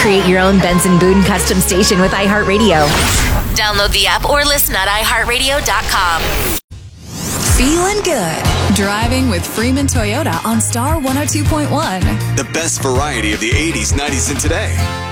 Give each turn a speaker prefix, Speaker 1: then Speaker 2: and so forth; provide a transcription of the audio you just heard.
Speaker 1: Create your own Benson Boone custom station with iHeartRadio.
Speaker 2: Download the app or listen at iHeartRadio.com.
Speaker 3: Feeling good. Driving with Freeman Toyota on Star 102.1.
Speaker 4: The best variety of the 80s, 90s, and today.